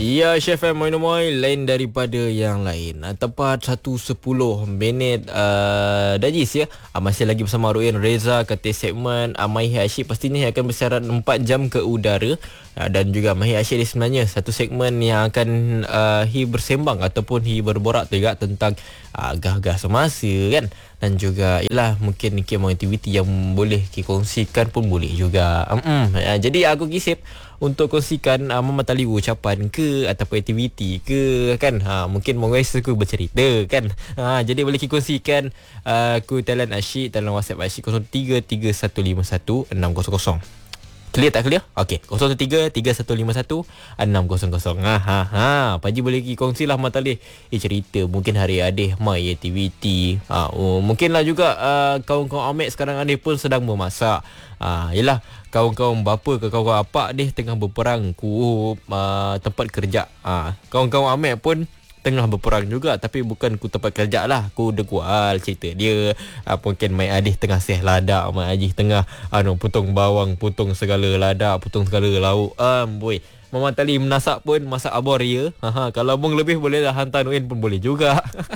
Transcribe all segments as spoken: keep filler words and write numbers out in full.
Ya, Chef M Moinomoy lain daripada yang lain. Uh, tepat satu sepuluh minit uh, Dajis ya. Uh, masih lagi bersama Ruin Reza kata segmen uh, Mahir Asyik. Pastinya akan bersiaran empat jam ke udara. Uh, dan juga Mahir Asyik ni sebenarnya satu segmen yang akan uh, hi bersembang ataupun hi berborak juga tentang uh, gah-gah semasa kan. Dan juga ialah mungkin kemau aktiviti yang boleh dikongsikan pun boleh juga. Mm-mm. Uh, jadi aku kisip untuk kongsikan uh, mematali ucapan ke ataupun aktiviti ke kan. Ha, mungkin mongoi suka bercerita kan. Ha, jadi boleh kongsikan uh, ku talent Asyik dalam WhatsApp Asyik kosong tiga tiga satu lima satu enam kosong kosong. Clear tak clear? Okey, kosong tiga tiga satu lima satu enam kosong kosong. Ha ha ha. Paji boleh pergi kongsilah matali. Eh cerita mungkin hari adih mai aktiviti. Ha oh, mungkinlah juga uh, kawan-kawan Amek sekarang adih pun sedang memasak. Ha yalah kawan-kawan bapa ke kawan-kawan apak deh tengah berperang ku uh, tempat kerja. Ha kawan-kawan Amek pun tengah berperang juga, tapi bukan ku tempat kerja lah, ku dekual cerita dia. uh, mungkin mai adih tengah seh ladak, mai adih tengah anu potong bawang, potong segala ladak, potong segala lauk. Um, boy Mama Tali menasak pun masak abor ya. Ha, kalau abang lebih boleh lah hantar Nuin pun boleh juga.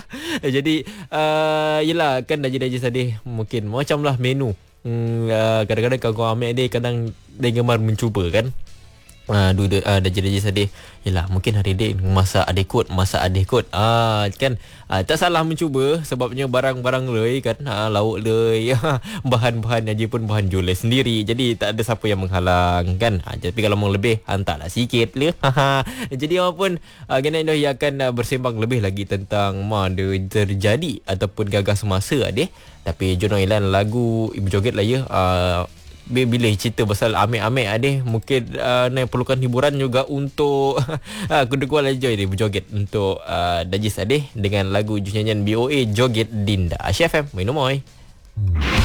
Jadi uh, yelah kan daji-daji sadih mungkin macam lah menu. Hmm, uh, kadang-kadang kawan-kawan Amek dia kadang dia gemar mencuba kan. Ah, uh, dah uh, dah jadi sedih. Yalah, mungkin hari dia masak adik kot, masak adik kot. Ah, kan uh, tak salah mencuba sebabnya barang-barang lei kan, uh, lauk lei, bahan-bahan aja pun bahan jual sendiri. Jadi tak ada siapa yang menghalang kan. Uh, tapi kalau mau lebih hantarlah sikit le. Jadi apa pun uh, kena dah akan uh, bersembang lebih lagi tentang mana terjadi ataupun gagah semasa adik. Tapi jono ilan lagu Ibu Joget lah ya. Uh, bila cerita pasal Amek-Amek adeh mungkin uh, nak perlukan hiburan juga untuk aku uh, kuala joy dia berjoget untuk uh, Dajis adeh dengan lagu nyanyian B O A Joget Dinda. Chef M Moinomoy.